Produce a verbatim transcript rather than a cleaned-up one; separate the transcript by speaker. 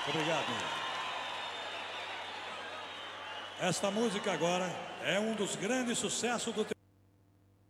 Speaker 1: Obrigado. Esta música agora é um dos grandes sucessos do